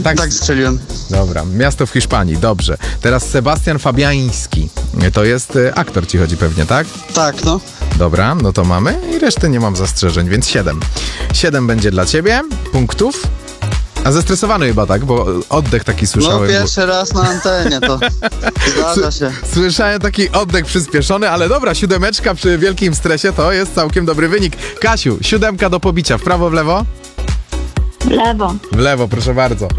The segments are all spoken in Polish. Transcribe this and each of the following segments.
Tak strzeliłem. Dobra, miasto w Hiszpanii, dobrze. Teraz Sebastian Fabiański. To jest aktor, ci chodzi pewnie, tak? Tak, no. Dobra, no to mamy i reszty nie mam zastrzeżeń, więc 7. 7 będzie dla ciebie punktów. A zestresowany chyba, tak? Bo oddech taki słyszałem. No pierwszy raz na antenie, to zdarza się. Słyszałem taki oddech przyspieszony, ale dobra, 7 przy wielkim stresie to jest całkiem dobry wynik. Kasiu, 7 do pobicia. W prawo, w lewo? W lewo. W lewo, proszę bardzo.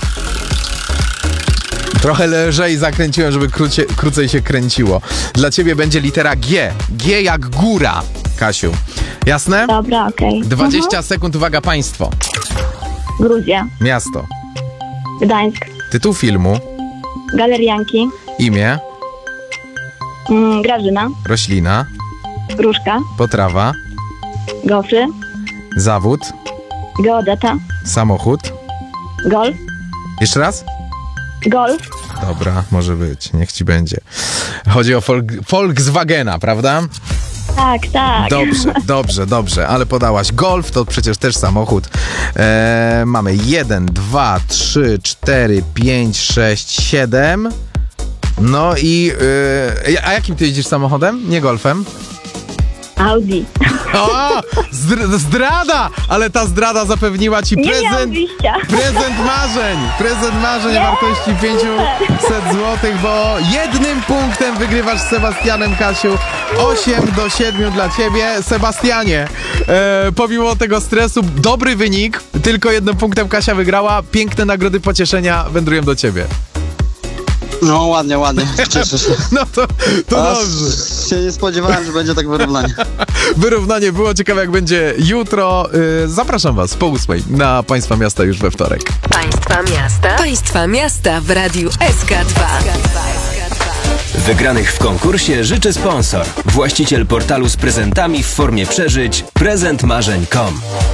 Trochę lżej zakręciłem, żeby krócej się kręciło. Dla ciebie będzie litera G. G jak góra, Kasiu. Jasne? Dobra, okej. 20 sekund, uwaga, państwo. Gruzja. Miasto. Gdańsk. Tytuł filmu. Galerianki. Imię. Grażyna. Roślina. Gruszka. Potrawa. Gofry. Zawód. Geodeta. Samochód. Golf. Jeszcze raz? Golf. Dobra, może być, niech ci będzie. Chodzi o Volkswagena, prawda? Tak, tak. Dobrze, ale podałaś Golf, to przecież też samochód. Mamy 1, 2, 3, 4, 5, 6, 7. No i... a jakim ty jeździsz samochodem? Nie Golfem? Audi. O! Zdrada! Ale ta zdrada zapewniła ci Nie miałam prezent. wyjścia. Prezent marzeń! Prezent marzeń o wartości 500 zł, bo 1 punktem wygrywasz z Sebastianem, Kasiu. 8-7 dla ciebie. Sebastianie, pomimo tego stresu, dobry wynik. Tylko 1 punktem Kasia wygrała. Piękne nagrody pocieszenia wędrują do ciebie. No ładnie, cieszę się. No to dobrze. Się nie spodziewałem, że będzie tak wyrównanie. Wyrównanie było, ciekawe jak będzie jutro. Zapraszam was po 8 na Państwa Miasta już we wtorek. Państwa Miasta w Radiu SK2. Wygranych w konkursie życzy sponsor. Właściciel portalu z prezentami w formie przeżyć prezentmarzeń.com.